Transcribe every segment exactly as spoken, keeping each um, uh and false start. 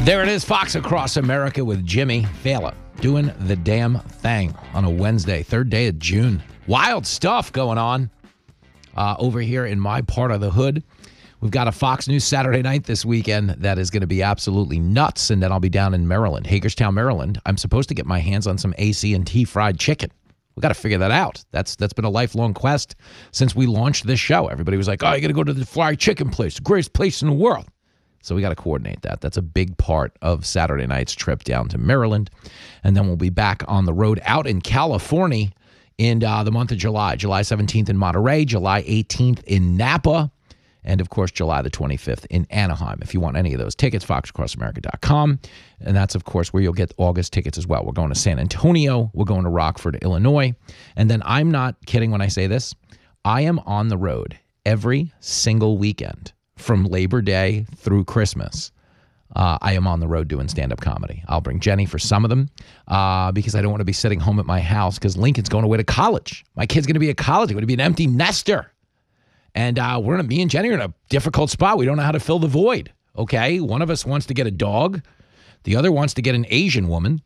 There it is, Fox Across America with Jimmy Fallon doing the damn thing on a Wednesday, third day of June. Wild stuff going on uh, over here in my part of the hood. We've got a Fox News Saturday night this weekend that is going to be absolutely nuts, and then I'll be down in Maryland, Hagerstown, Maryland. I'm supposed to get my hands on some A C and T fried chicken. We got to figure that out. That's That's been a lifelong quest since we launched this show. Everybody was like, oh, you got to go to the fried chicken place, the greatest place in the world. So we got to coordinate that. That's a big part of Saturday night's trip down to Maryland. And then we'll be back on the road out in California in uh, the month of July. July seventeenth in Monterey, July eighteenth in Napa, and, of course, July the twenty-fifth in Anaheim. If you want any of those tickets, fox across america dot com. And that's, of course, where you'll get August tickets as well. We're going to San Antonio. We're going to Rockford, Illinois. And then I'm not kidding when I say this. I am on the road every single weekend from Labor Day through Christmas. Uh, I am on the road doing stand-up comedy. I'll bring Jenny for some of them uh, because I don't want to be sitting home at my house because Lincoln's going away to college. My kid's going to be at college. It's going to be an empty nester. And uh, we're gonna, me and Jenny are in a difficult spot. We don't know how to fill the void, okay? One of us wants to get a dog. The other wants to get an Asian woman.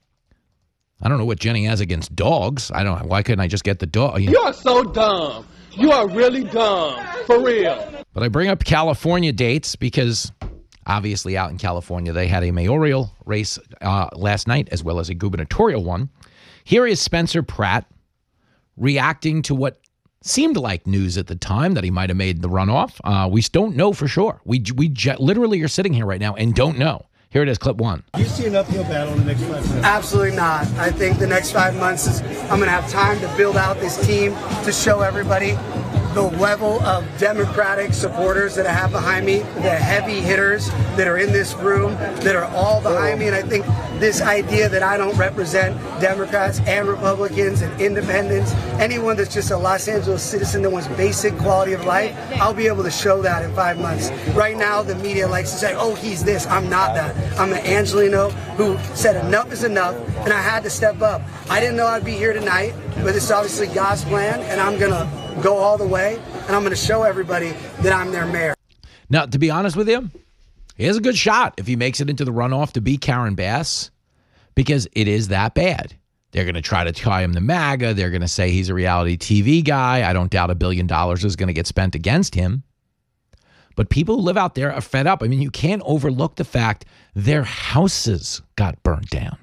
I don't know what Jenny has against dogs. I don't know. Why couldn't I just get the dog? You, you are so dumb. You are really dumb, for real. But I bring up California dates because obviously out in California they had a mayoral race uh, last night as well as a gubernatorial one. Here is Spencer Pratt reacting to what seemed like news at the time that he might have made the runoff. Uh, we don't know for sure. We we j- literally are sitting here right now and don't know. Here it is, clip one. Do you see an uphill battle in the next five months? Absolutely not. I think the next five months is I'm going to have time to build out this team to show everybody the level of Democratic supporters that I have behind me, the heavy hitters that are in this room, that are all behind me. And I think this idea that I don't represent Democrats and Republicans and independents, anyone that's just a Los Angeles citizen that wants basic quality of life, I'll be able to show that in five months. Right now, the media likes to say, oh, he's this. I'm not that. I'm an Angelino who said enough is enough, and I had to step up. I didn't know I'd be here tonight, but it's obviously God's plan, and I'm going to go all the way, and I'm going to show everybody that I'm their mayor. Now, to be honest with you, he has a good shot if he makes it into the runoff to beat Karen Bass, because it is that bad. They're going to try to tie him to MAGA. They're going to say he's a reality T V guy. I don't doubt a billion dollars is going to get spent against him. But people who live out there are fed up. I mean, you can't overlook the fact their houses got burnt down.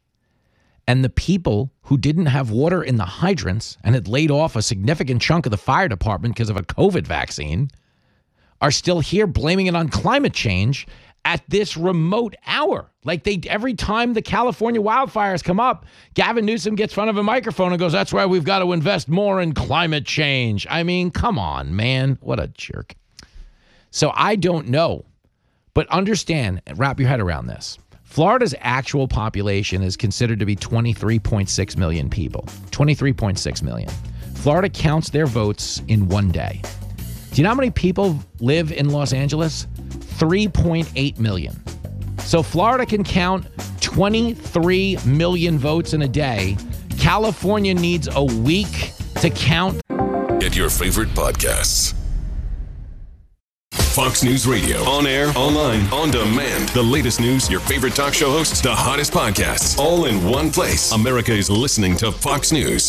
And the people who didn't have water in the hydrants and had laid off a significant chunk of the fire department because of a COVID vaccine are still here blaming it on climate change at this remote hour. Like they, every time the California wildfires come up, Gavin Newsom gets in front of a microphone and goes, that's why we've got to invest more in climate change. I mean, come on, man. What a jerk. So I don't know, but understand, wrap your head around this. Florida's actual population is considered to be twenty-three point six million people. twenty-three point six million. Florida counts their votes in one day. Do you know how many people live in Los Angeles? three point eight million. So Florida can count twenty-three million votes in a day. California needs a week to count. Get your favorite podcasts. Fox News Radio. On air, online, on demand. The latest news, your favorite talk show hosts, the hottest podcasts, all in one place. America is listening to Fox News.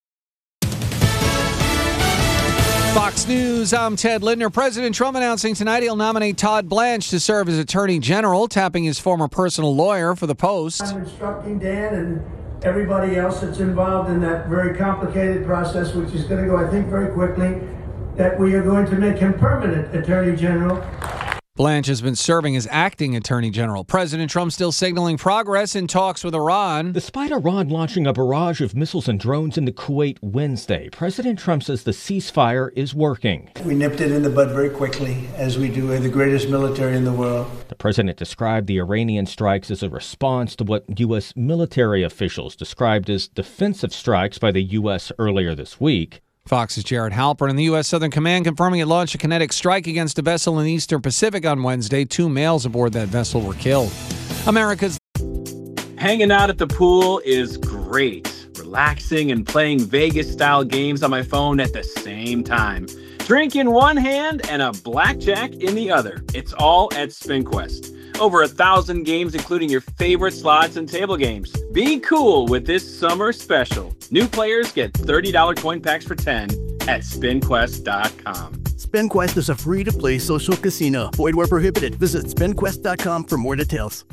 Fox News, I'm Ted Lindner. President Trump announcing tonight he'll nominate Todd Blanche to serve as Attorney General, tapping his former personal lawyer for the post. I'm instructing Dan and everybody else that's involved in that very complicated process, which is going to go, I think, very quickly, that we are going to make him permanent Attorney General. Blanche has been serving as acting Attorney General. President Trump still signaling progress in talks with Iran. Despite Iran launching a barrage of missiles and drones into Kuwait Wednesday, President Trump says the ceasefire is working. We nipped it in the bud very quickly, as we do. We're the greatest military in the world. The president described the Iranian strikes as a response to what U S military officials described as defensive strikes by the U S earlier this week. Fox's Jared Halpern and the U S. Southern Command confirming it launched a kinetic strike against a vessel in the Eastern Pacific on Wednesday. Two males aboard that vessel were killed. America's hanging out at the pool is great. Relaxing and playing Vegas-style games on my phone at the same time. Drink in one hand and a blackjack in the other. It's all at SpinQuest. Over a thousand games, including your favorite slots and table games. Be cool with this summer special. New players get thirty dollars coin packs for ten at spin quest dot com. SpinQuest is a free-to-play social casino. Void where prohibited. Visit spin quest dot com for more details.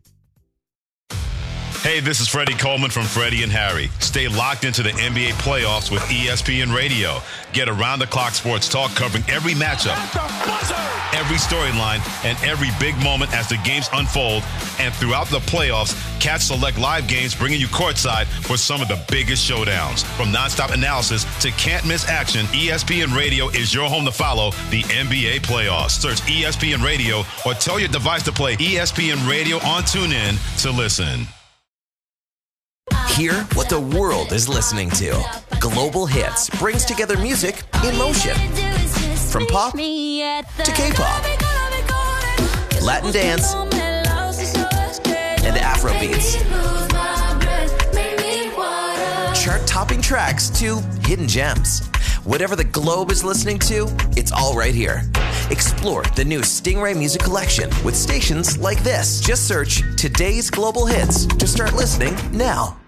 Hey, this is Freddie Coleman from Freddie and Harry. Stay locked into the N B A playoffs with E S P N Radio. Get around-the-clock sports talk covering every matchup, every storyline, and every big moment as the games unfold. And throughout the playoffs, catch select live games bringing you courtside for some of the biggest showdowns. From nonstop analysis to can't-miss action, E S P N Radio is your home to follow the N B A playoffs. Search E S P N Radio or tell your device to play E S P N Radio on TuneIn to listen. Hear what the world is listening to. Global Hits brings together music in motion. From pop to K-pop, Latin dance, and Afrobeats. Chart-topping tracks to hidden gems. Whatever the globe is listening to, it's all right here. Explore the new Stingray Music Collection with stations like this. Just search Today's Global Hits to start listening now.